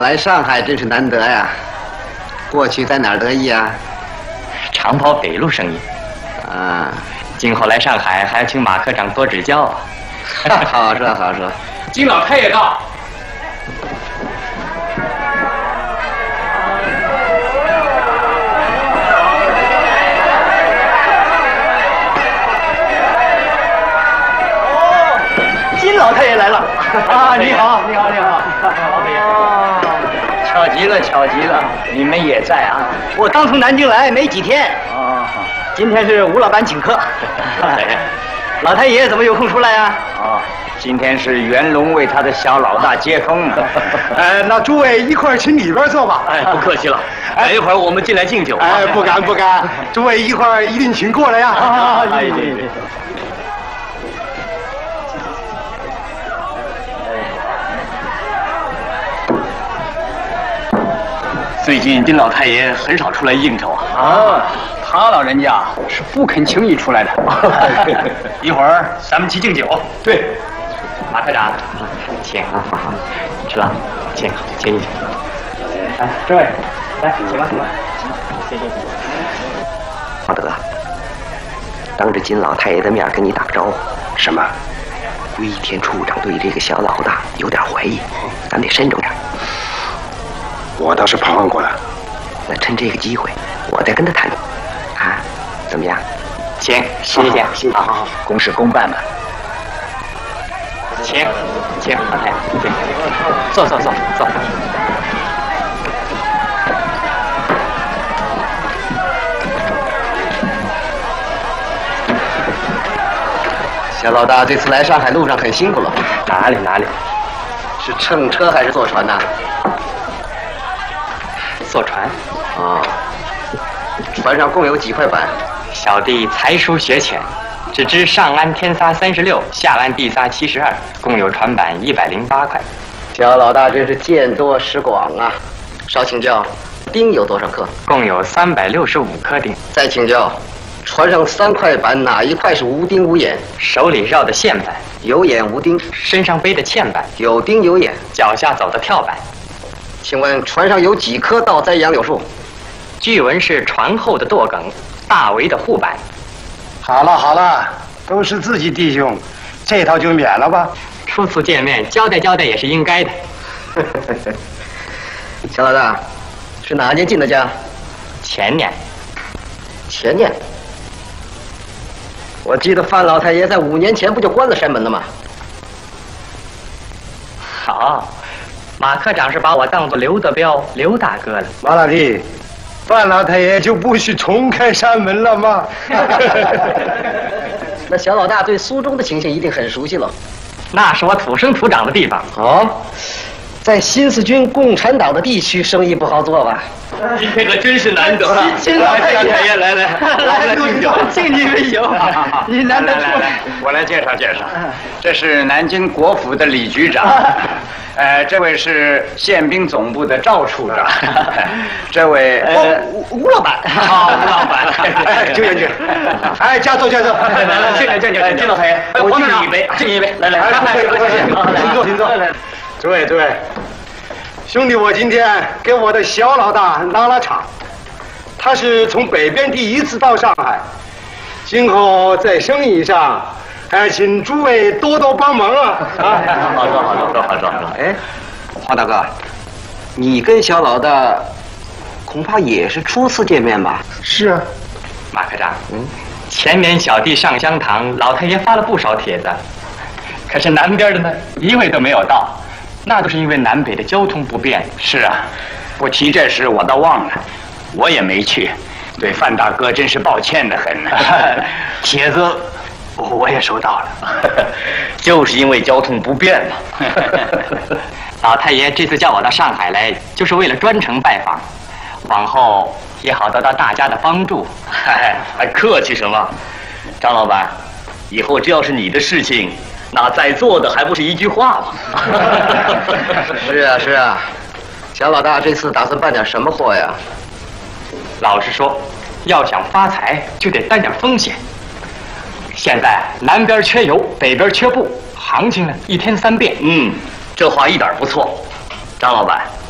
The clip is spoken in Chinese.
来上海真是难得呀！过去在哪儿得意啊？ 常跑北路生意。 啊， 今后来上海还要请马科长多指教啊。 好说好说。 金老太爷到。 金老太爷来了啊！你好，你好，你好，老太爷。 巧极了，巧极了，你们也在啊！ 我刚从南京来，没几天。 哦， 今天是吴老板请客。老太爷怎么有空出来呀？ 哦，今天是袁龙为他的小老大接风呢。 那诸位一块儿请里边坐吧。 哎，不客气了。等一会儿我们进来敬酒。 哎，不敢不敢，诸位一块儿一定请过来呀。 哎，对。 最近金老太爷很少出来应酬啊。 啊，他老人家是不肯轻易出来的。 一会儿咱们去敬酒。 对， 马科长，请啊，吃了，请进去。 来，这位，来，请吧，请吧。谢谢。 华德，当着金老太爷的面跟你打个招呼。 什么？ 归田处长对这个小老大有点怀疑，咱得慎重点。 我倒是旁观。 那趁这个机会，我再跟他谈，啊，怎么样？ 请， 谢谢，谢谢。 好，公事公办嘛。 请，老太爷，请，坐。 小老大这次来上海路上很辛苦了。 哪里？ 是乘车还是坐船呐？ 坐船。 哦，船上共有几块板？ 小弟才疏学浅，只知上岸天撒36，下岸地撒72，共有船板108块。 小老大真是见多识广啊！稍请教，钉有多少颗？ 共有365颗钉。 再请教，船上3块板哪一块是无钉无眼？ 手里绕的线板， 有眼无钉； 身上背的嵌板， 有钉有眼； 脚下走的跳板。 请问船上有几棵倒栽杨柳树？ 据闻是船后的舵梗，大围的护板。 好了，都是自己弟兄，这套就免了吧。 初次见面，交代也是应该的。 小老大，是哪年进的家？ 前年。我记得范老太爷在5年前不就关了山门了吗？好，马科长是把我当作刘德彪、刘大哥了。 马老弟，范老太爷就不许重开山门了吗？ 那小老大对苏州的情形一定很熟悉了。 那是我土生土长的地方。 哦，在新四军共产党的地区生意不好做吧？ 今天可真是难得了。 金老太爷， 来， 敬你们酒。你难得出来， 我来介绍。这是南京国府的李局长。这位是宪兵总部的赵处长，这位吴老板。 好，吴老板， 就。哎，加坐。 敬老太爷，我敬你一杯，敬你一杯。来， 请坐。诸位，兄弟，我今天给我的小老大拉拉场，他是从北边第一次到上海，今后在生意上，请诸位多多帮忙啊！ 好说。 哎，黄大哥，你跟小老大恐怕也是初次见面吧？ 是啊， 马科长，前年小弟上香堂，老太爷发了不少帖子，可是南边的呢，一位都没有到。那都是因为南北的交通不便。 是啊，不提这事我倒忘了，我也没去，对范大哥真是抱歉的很。 帖子我也收到了，就是因为交通不便嘛。老太爷这次叫我到上海来，就是为了专程拜访，往后也好得到大家的帮助。 还客气什么？张老板，以后只要是你的事情，那在座的还不是一句话吗？ 是啊，小老大这次打算办点什么货呀？ 老实说，要想发财就得担点风险。现在南边缺油，北边缺布，行情呢一天3变。 这话一点不错。张老板，